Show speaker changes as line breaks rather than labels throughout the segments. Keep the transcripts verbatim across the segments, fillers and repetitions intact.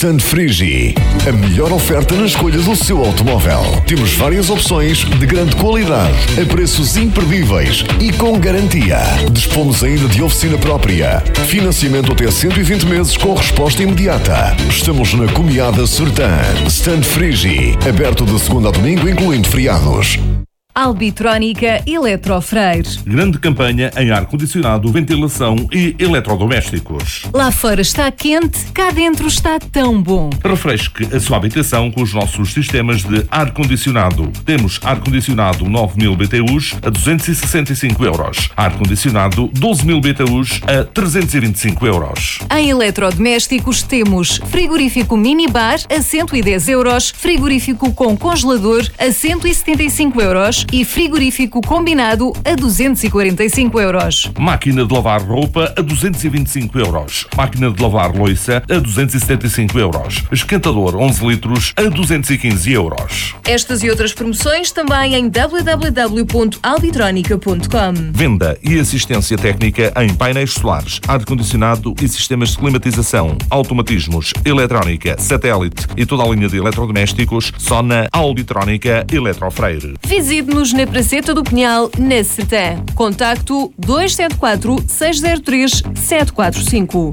Stand Frigi, a melhor oferta na escolha do seu automóvel. Temos várias opções de grande qualidade, a preços imperdíveis e com garantia. Dispomos ainda de oficina própria, financiamento até cento e vinte meses com resposta imediata. Estamos na Comiada Sertã. Stand Frigi, aberto de segunda a domingo, incluindo feriados.
Albitrónica Eletrofreire.
Grande campanha em ar-condicionado, ventilação e eletrodomésticos.
Lá fora está quente, cá dentro está tão bom.
Refresque a sua habitação com os nossos sistemas de ar-condicionado. Temos ar-condicionado nove mil B T Us a duzentos e sessenta e cinco euros. Ar-condicionado doze mil B T Us a trezentos e vinte e cinco euros.
Em eletrodomésticos temos frigorífico minibar a cento e dez euros, frigorífico com congelador a cento e setenta e cinco euros e frigorífico combinado a duzentos e quarenta e cinco euros.
Máquina de lavar roupa a duzentos e vinte e cinco euros. Máquina de lavar loiça a duzentos e setenta e cinco euros. Esquentador onze litros a duzentos e quinze euros.
Estas e outras promoções também em w w w ponto albitronica ponto com.
Venda e assistência técnica em painéis solares, ar-condicionado e sistemas de climatização, automatismos, eletrónica, satélite e toda a linha de eletrodomésticos só na Albitrónica Eletrofreire.
Visite-nos na Praceta do Pinhal, na Sertã. Contacto dois sete quatro, seis zero três, sete quatro cinco.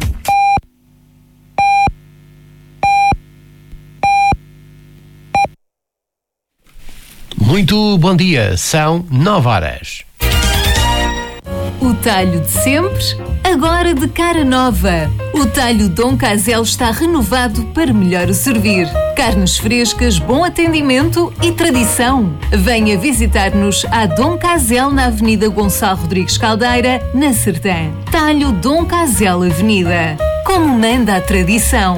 Muito bom dia, são nove horas.
O talho de sempre, agora de cara nova. O talho Dom Casel está renovado para melhor o servir. Carnes frescas, bom atendimento e tradição. Venha visitar-nos à Dom Casel na Avenida Gonçalo Rodrigues Caldeira, na Sertã. Talho Dom Casel Avenida. Como manda a tradição.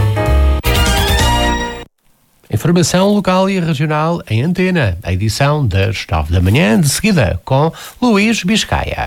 Informação local e regional em antena. A edição das nove da manhã, de seguida com Luís Biscaia.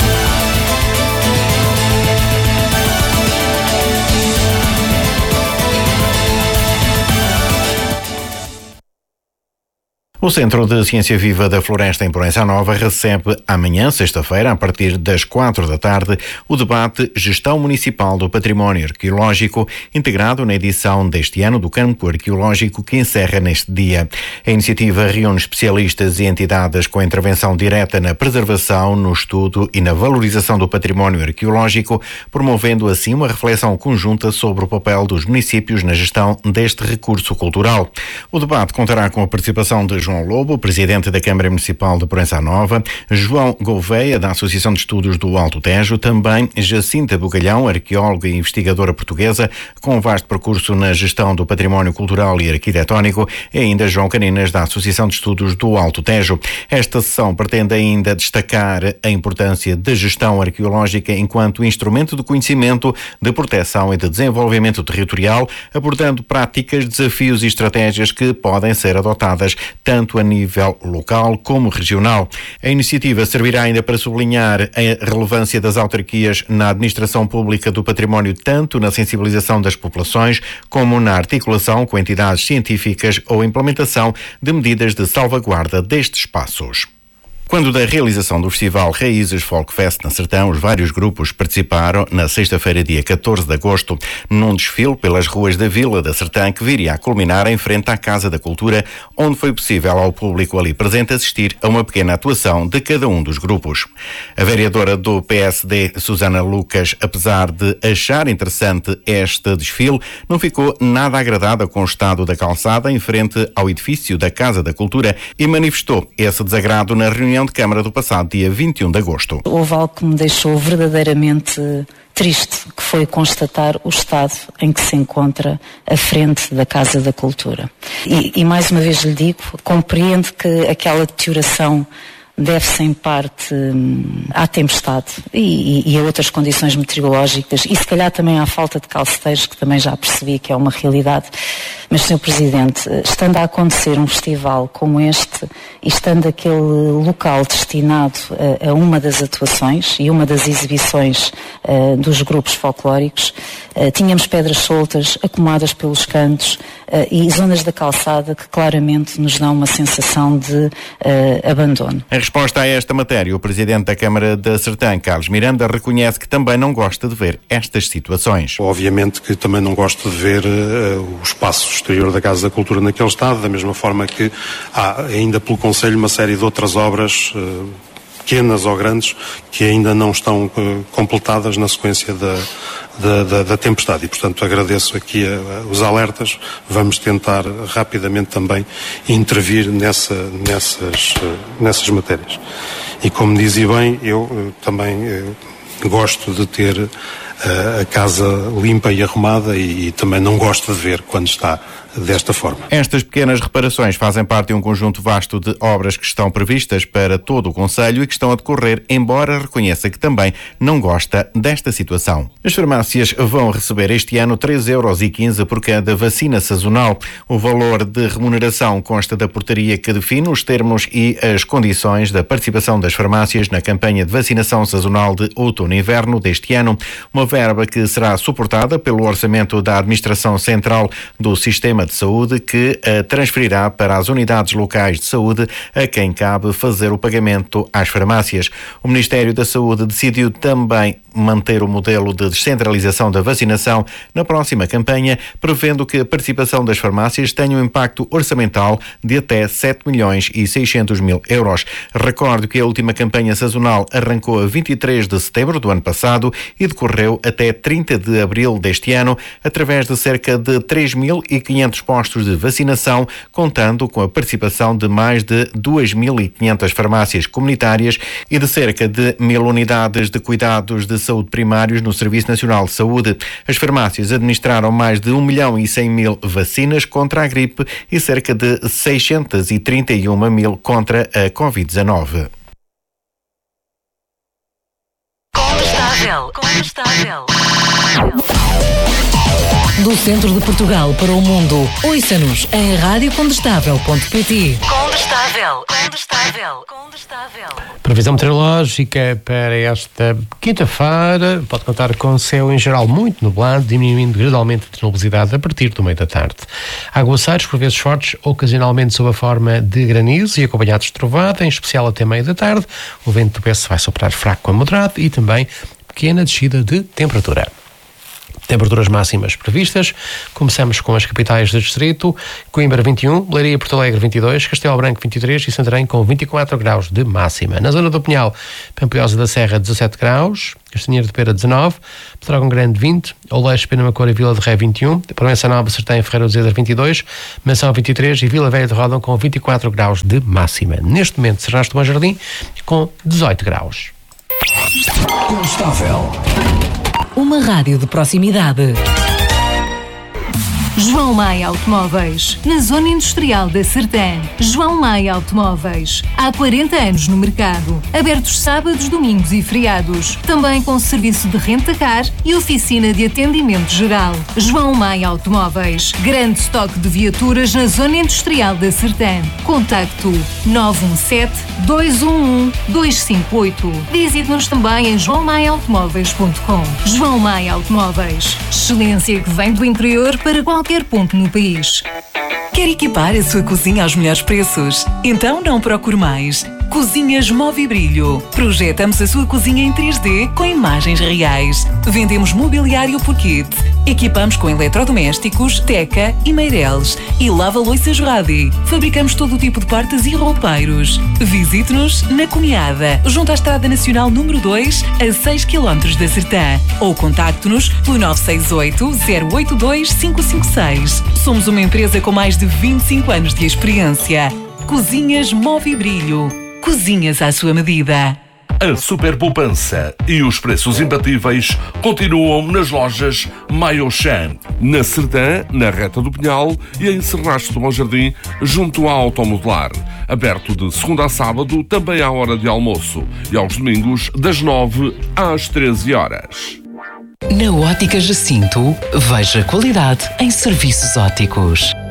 O Centro de Ciência Viva da Floresta em Proença Nova recebe amanhã, sexta-feira, a partir das quatro da tarde, o debate Gestão Municipal do Património Arqueológico, integrado na edição deste ano do Campo Arqueológico, que encerra neste dia. A iniciativa reúne especialistas e entidades com intervenção direta na preservação, no estudo e na valorização do património arqueológico, promovendo assim uma reflexão conjunta sobre o papel dos municípios na gestão deste recurso cultural. O debate contará com a participação de João João Lobo, presidente da Câmara Municipal de Proença Nova, João Gouveia, da Associação de Estudos do Alto Tejo, também Jacinta Bugalhão, arqueóloga e investigadora portuguesa, com um vasto percurso na gestão do património cultural e arquitetónico, e ainda João Caninas, da Associação de Estudos do Alto Tejo. Esta sessão pretende ainda destacar a importância da gestão arqueológica enquanto instrumento de conhecimento, de proteção e de desenvolvimento territorial, abordando práticas, desafios e estratégias que podem ser adotadas tanto a nível local como regional. A iniciativa servirá ainda para sublinhar a relevância das autarquias na administração pública do património, tanto na sensibilização das populações como na articulação com entidades científicas ou implementação de medidas de salvaguarda destes espaços. Quando da realização do Festival Raízes Folk Fest na Sertão, os vários grupos participaram na sexta-feira, dia catorze de agosto, num desfile pelas ruas da Vila da Sertã, que viria a culminar em frente à Casa da Cultura, onde foi possível ao público ali presente assistir a uma pequena atuação de cada um dos grupos. A vereadora do P S D, Susana Lucas, apesar de achar interessante este desfile, não ficou nada agradada com o estado da calçada em frente ao edifício da Casa da Cultura e manifestou esse desagrado na reunião de Câmara do passado dia vinte e um de agosto.
Houve algo que me deixou verdadeiramente triste, que foi constatar o estado em que se encontra a frente da Casa da Cultura. E, e mais uma vez lhe digo, compreendo que aquela deterioração deve-se em parte hum, à tempestade e, e, e a outras condições meteorológicas e se calhar também à falta de calceteiros, que também já percebi que é uma realidade. Mas, senhor Presidente, estando a acontecer um festival como este e estando aquele local destinado a, a uma das atuações e uma das exibições uh, dos grupos folclóricos, uh, tínhamos pedras soltas, acomodadas pelos cantos uh, e zonas da calçada que claramente nos dão uma sensação de uh, abandono.
Em resposta a esta matéria, o Presidente da Câmara da Sertã, Carlos Miranda, reconhece que também não gosta de ver estas situações.
Obviamente que também não gosto de ver uh, o espaço exterior da Casa da Cultura naquele estado, da mesma forma que há ainda pelo Conselho uma série de outras obras uh, pequenas ou grandes que ainda não estão uh, completadas na sequência da, da, da, da tempestade e, portanto, agradeço aqui a, a, os alertas. Vamos tentar rapidamente também intervir nessa, nessas, uh, nessas matérias. E como dizia bem, eu uh, também uh, gosto de ter uh, a casa limpa e arrumada e, e também não gosto de ver quando está desta forma.
Estas pequenas reparações fazem parte de um conjunto vasto de obras que estão previstas para todo o Concelho e que estão a decorrer, embora reconheça que também não gosta desta situação. As farmácias vão receber este ano três euros e quinze por cada vacina sazonal. O valor de remuneração consta da portaria que define os termos e as condições da participação das farmácias na campanha de vacinação sazonal de outono e inverno deste ano, uma verba que será suportada pelo orçamento da Administração Central do Sistema de Saúde, que a transferirá para as unidades locais de saúde, a quem cabe fazer o pagamento às farmácias. O Ministério da Saúde decidiu também manter o modelo de descentralização da vacinação na próxima campanha, prevendo que a participação das farmácias tenha um impacto orçamental de até sete milhões e seiscentos mil euros. Recordo que a última campanha sazonal arrancou a vinte e três de setembro do ano passado e decorreu até trinta de abril deste ano, através de cerca de três mil e quinhentos postos de vacinação, contando com a participação de mais de duas mil e quinhentas farmácias comunitárias e de cerca de mil unidades de cuidados de saúde primários no Serviço Nacional de Saúde. As farmácias administraram mais de um milhão e cem mil vacinas contra a gripe e cerca de seiscentos e trinta e uma mil contra a covid dezanove.
Condestável, condestável. Do centro de Portugal para o mundo, ouça-nos em rádio condestável ponto pt. Condestável, condestável, condestável.
Previsão meteorológica para esta quinta-feira pode contar com céu em geral muito nublado, diminuindo gradualmente a nebulosidade a partir do meio da tarde. Aguaceiros, por vezes fortes, ocasionalmente sob a forma de granizo e acompanhados de trovada, em especial até meio da tarde. O vento do oeste vai soprar fraco a moderado e também pequena descida de temperatura. Temperaturas máximas previstas. Começamos com as capitais do distrito: Coimbra vinte e um, Leiria e Porto Alegre vinte e dois, Castelo Branco vinte e três e Santarém com vinte e quatro graus de máxima. Na zona do Pinhal, Pampilhosa da Serra dezassete graus, Castanheiro de Pera dezanove, Pedrógão Grande vinte, Oleixe, Penamacor e Vila de Ré vinte e um, Proença Nova, Sertém e Ferreira do Zéder vinte e dois, Mação vinte e três e Vila Velha de Ródão com vinte e quatro graus de máxima. Neste momento, Serrães do Bom Jardim com dezoito graus.
Constável. Uma rádio de proximidade.
João Maia Automóveis, na Zona Industrial da Sertã. João Maia Automóveis, há quarenta anos no mercado. Abertos sábados, domingos e feriados. Também com serviço de renta-car e oficina de atendimento geral. João Maia Automóveis, grande estoque de viaturas na Zona Industrial da Sertã. Contacto nove um sete, dois um um, dois cinco oito. Visite-nos também em joão maia automóveis ponto com. João Maia Automóveis, excelência que vem do interior para qualquer qualquer ponto no país.
Quer equipar a sua cozinha aos melhores preços? Então não procure mais. Cozinhas Movibrilho. Projetamos a sua cozinha em três D com imagens reais. Vendemos mobiliário por kit. Equipamos com eletrodomésticos, teca e meireles. E lava-louças Radi. Fabricamos todo o tipo de partes e roupeiros. Visite-nos na Cunhada, junto à Estrada Nacional número dois, a seis quilómetros da Sertã. Ou contacte-nos pelo nove seis oito, zero oito dois, cinco cinco seis. Somos uma empresa com mais de vinte e cinco anos de experiência. Cozinhas Movibrilho. Cozinhas à sua medida.
A super poupança e os preços imbatíveis continuam nas lojas Maiochan, na Sertã, na Reta do Pinhal e em Serrastre do Bom Jardim, junto à Automodular. Aberto de segunda a sábado, também à hora de almoço, e aos domingos, das nove às treze horas.
Na Ótica Jacinto, veja qualidade em serviços ópticos.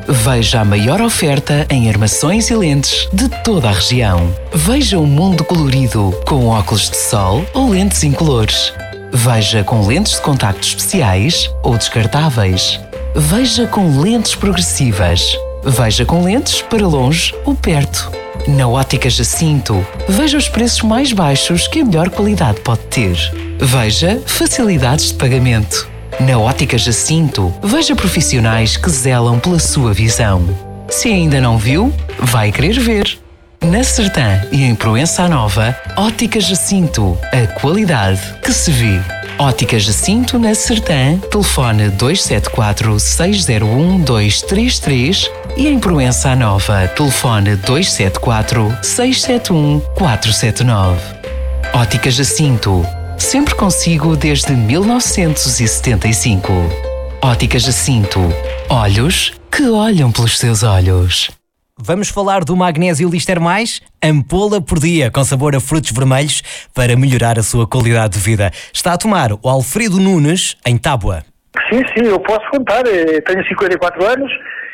Veja a maior oferta em armações e lentes de toda a região. Veja o mundo colorido com óculos de sol ou lentes incolores. Veja com lentes de contacto especiais ou descartáveis. Veja com lentes progressivas. Veja com lentes para longe ou perto. Na Ótica Jacinto, veja os preços mais baixos que a melhor qualidade pode ter. Veja facilidades de pagamento. Na Ótica Jacinto, veja profissionais que zelam pela sua visão. Se ainda não viu, vai querer ver. Na Sertã e em Proença Nova, Ótica Jacinto, a qualidade que se vê. Ótica Jacinto na Sertã, telefone dois sete quatro, seis zero um, dois três três e em Proença Nova, telefone dois sete quatro, seis sete um, quatro sete nove. Ótica Jacinto, sempre consigo desde mil novecentos e setenta e cinco. Ótica Jacinto, olhos que olham pelos seus olhos.
Vamos falar do Magnésio Lister Mais, ampola por dia, com sabor a frutos vermelhos, para melhorar a sua qualidade de vida. Está a tomar o Alfredo Nunes, em Tábua.
Sim, sim, eu posso contar. Eu tenho cinquenta e quatro anos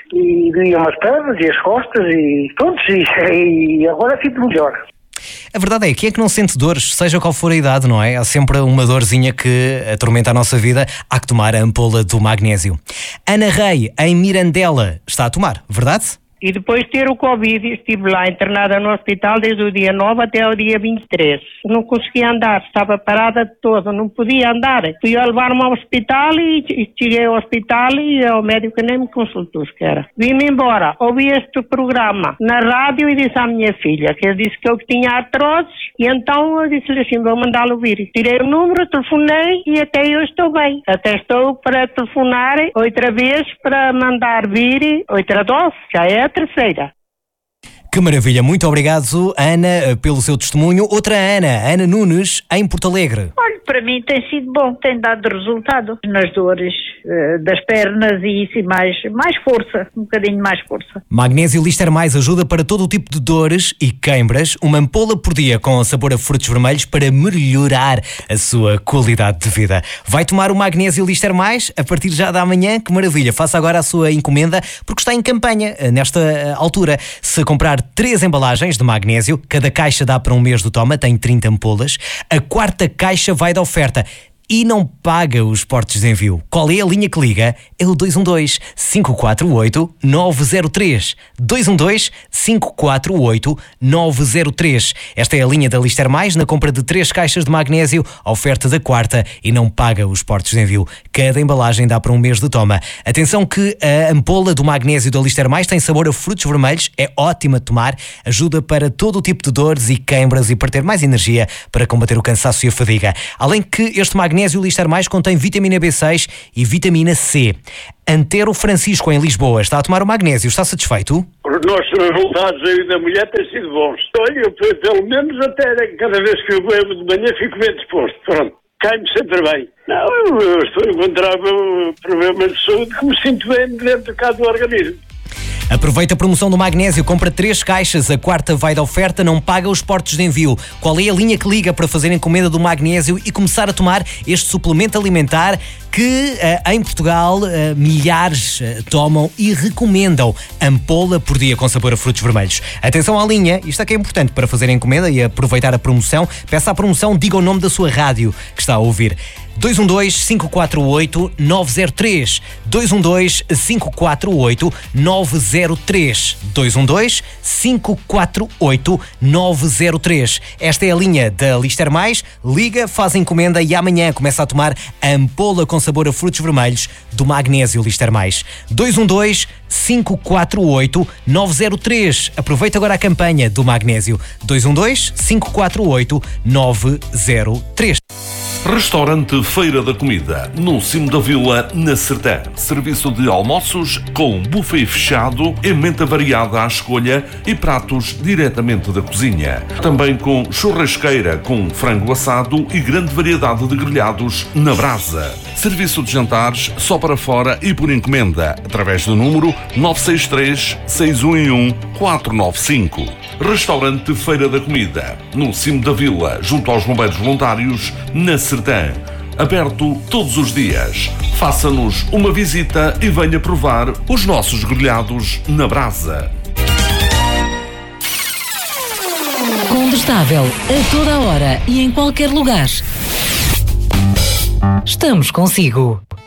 e doía umas pernas e as costas e todos, e, e agora fico melhor.
A verdade é, quem é que não sente dores, seja qual for a idade, não é? Há sempre uma dorzinha que atormenta a nossa vida, há que tomar a ampola do magnésio. Ana Rei, em Mirandela, está a tomar, verdade?
E depois de ter o Covid, estive lá internada no hospital desde o dia nove até o dia vinte e três. Não conseguia andar, estava parada de todo, não podia andar. Fui a levar-me ao hospital e, e cheguei ao hospital e o médico nem me consultou sequer. Vim-me embora, ouvi este programa na rádio e disse à minha filha, que eu disse que eu tinha artroses, e então eu disse-lhe assim, vou mandá-lo vir. Tirei o número, telefonei e até eu estou bem. Até estou para telefonar outra vez para mandar vir outra dose, já é a terceira.
Que maravilha, muito obrigado, Ana, pelo seu testemunho. Outra Ana, Ana Nunes, em Porto Alegre.
Olha, para mim tem sido bom, tem dado resultado nas dores uh, das pernas e isso, e mais, mais força, um bocadinho mais força.
Magnésio Lister Mais ajuda para todo o tipo de dores e queimbras, uma ampola por dia com sabor a frutos vermelhos para melhorar a sua qualidade de vida. Vai tomar o Magnésio Lister Mais a partir já da manhã, que maravilha. Faça agora a sua encomenda, porque está em campanha nesta altura. Se comprar três embalagens de magnésio, cada caixa dá para um mês do toma, tem trinta ampolas, a quarta caixa vai da oferta e não paga os portos de envio. Qual é a linha que liga? É o dois um dois, cinco quatro oito, nove zero três. dois um dois, cinco quatro oito, nove zero três. Esta é a linha da Lister Mais, na compra de três caixas de magnésio, a oferta da quarta e não paga os portos de envio. Cada embalagem dá para um mês de toma. Atenção que a ampola do magnésio da Lister Mais tem sabor a frutos vermelhos, é ótima de tomar, ajuda para todo o tipo de dores e queimbras e para ter mais energia para combater o cansaço e a fadiga. Além que este magnésio O Lister Mais contém vitamina B seis e vitamina C. Antero Francisco, em Lisboa, está a tomar o magnésio. Está satisfeito?
Os nossos resultados aí da mulher têm sido bons. Olha, eu pelo menos até cada vez que eu bebo de manhã fico bem disposto. Pronto, cai-me sempre bem. Não, eu, eu estou a encontrar problemas de saúde que me sinto bem dentro cá do organismo.
Aproveita a promoção do magnésio, compra três caixas, a quarta vai da oferta, não paga os portos de envio. Qual é a linha que liga para fazer encomenda do magnésio e começar a tomar este suplemento alimentar que uh, em Portugal uh, milhares uh, tomam e recomendam? Ampola por dia com sabor a frutos vermelhos. Atenção à linha, isto é que é importante para fazer a encomenda e aproveitar a promoção. Peça a promoção, diga o nome da sua rádio que está a ouvir. dois um dois, cinco quatro oito, nove zero três. dois um dois, cinco quatro oito, nove zero três. dois um dois, cinco quatro oito, nove zero três. Esta é a linha da Lister Mais. Liga, faz a encomenda e amanhã começa a tomar a ampola com sabor a frutos vermelhos do magnésio Lister Mais. dois um dois, cinco quatro oito, nove zero três. Aproveita agora a campanha do magnésio. dois um dois, cinco quatro oito, nove zero três.
Restaurante Feira da Comida, no cimo da vila, na Sertã. Serviço de almoços com buffet fechado, emenda variada à escolha e pratos diretamente da cozinha. Também com churrasqueira com frango assado e grande variedade de grelhados na brasa. Serviço de jantares só para fora e por encomenda, através do número nove seis três, seis um um, quatro nove cinco. Restaurante Feira da Comida, no cimo da vila, junto aos bombeiros voluntários, na Sertã. aberto todos os dias. Faça-nos uma visita e venha provar os nossos grelhados na brasa.
Condestável, a toda hora e em qualquer lugar. Estamos consigo.